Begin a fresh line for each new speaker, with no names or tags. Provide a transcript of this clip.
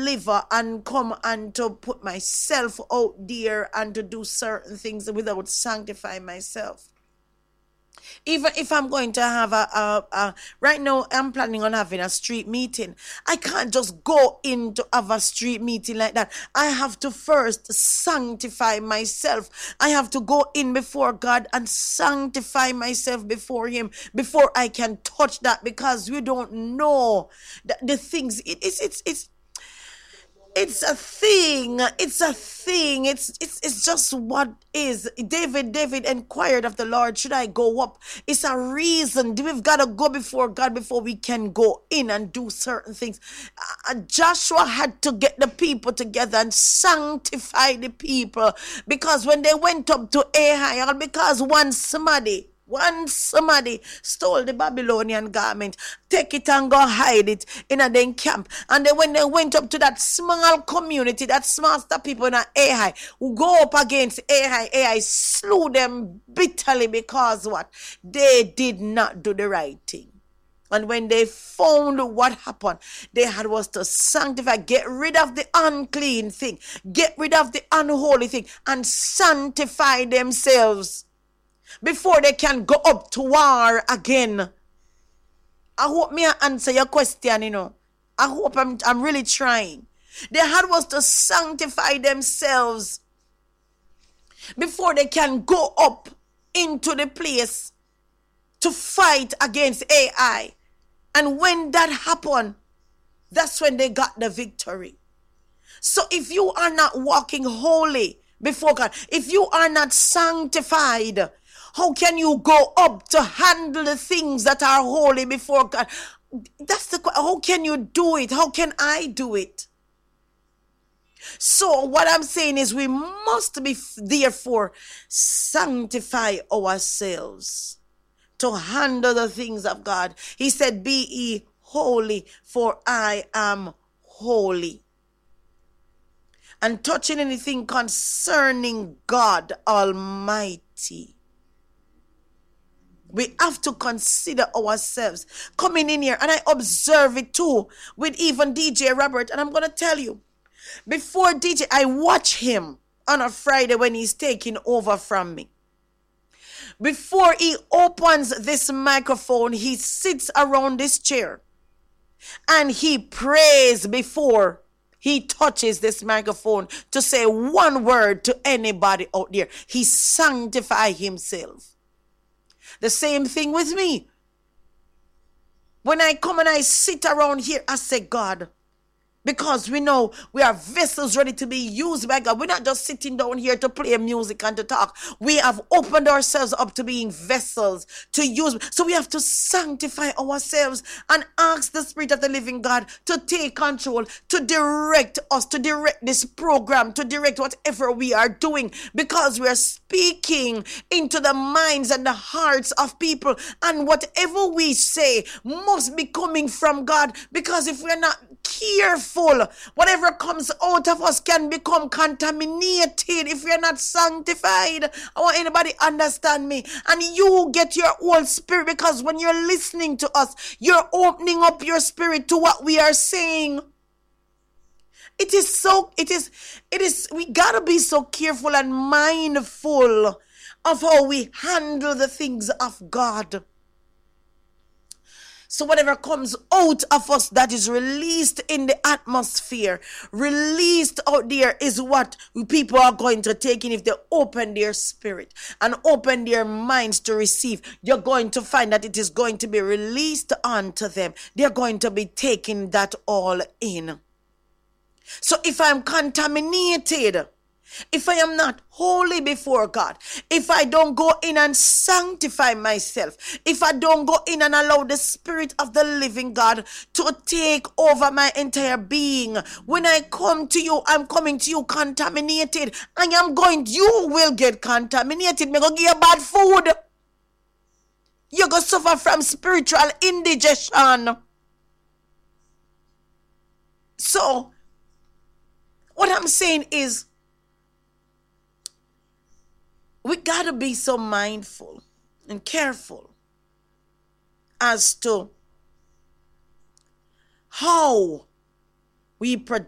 deliver and come and to put myself out there and to do certain things without sanctifying myself. Even if I'm going to have right now, I'm planning on having a street meeting. I can't just go in to have a street meeting like that. I have to first sanctify myself. I have to go in before God and sanctify myself before Him before I can touch that, because we don't know the things. It's a thing. It's just what is. David inquired of the Lord, should I go up? It's a reason. We've got to go before God before we can go in and do certain things. Joshua had to get the people together and sanctify the people, because when they went up to Ai, all because one somebody stole the Babylonian garment, take it and go hide it in a den camp. And then when they went up to that small community, that small people in Ai, who go up against Ai slew them bitterly, because what? They did not do the right thing. And when they found what happened, they had was to sanctify, get rid of the unclean thing, get rid of the unholy thing, and sanctify themselves before they can go up to war again. I hope me answer your question, I hope I'm really trying. They had was to sanctify themselves before they can go up into the place to fight against Ai. And when that happened, that's when they got the victory. So if you are not walking holy before God, if you are not sanctified, how can you go up to handle the things that are holy before God? That's the question. How can you do it? How can I do it? So what I'm saying is we must be therefore sanctify ourselves to handle the things of God. He said, be ye holy, for I am holy. And touching anything concerning God Almighty, we have to consider ourselves. Coming in here, and I observe it too with even DJ Robert. And I'm going to tell you, before DJ, I watch him on a Friday when he's taking over from me. Before he opens this microphone, he sits around this chair and he prays before he touches this microphone to say one word to anybody out there. He sanctifies himself. The same thing with me. When I come and I sit around here, I say, God, because we know we are vessels ready to be used by God. We're not just sitting down here to play music and to talk. We have opened ourselves up to being vessels to use. So we have to sanctify ourselves and ask the Spirit of the living God to take control, to direct us, to direct this program, to direct whatever we are doing, because we are speaking into the minds and the hearts of people. And whatever we say must be coming from God, because if we're not careful, whatever comes out of us can become contaminated if you're not sanctified. I want anybody understand me. And you get your own spirit, because when you're listening to us, you're opening up your spirit to what we are saying. We gotta be so careful and mindful of how we handle the things of God. So whatever comes out of us that is released in the atmosphere, released out there, is what people are going to take in if they open their spirit and open their minds to receive. You're going to find that it is going to be released onto them. They're going to be taking that all in. So if I'm contaminated, if I am not holy before God, if I don't go in and sanctify myself, if I don't go in and allow the Spirit of the living God to take over my entire being, when I come to you, I'm coming to you contaminated. You will get contaminated. Me go give you bad food. You're going to suffer from spiritual indigestion. So, what I'm saying is, we got to be so mindful and careful as to how we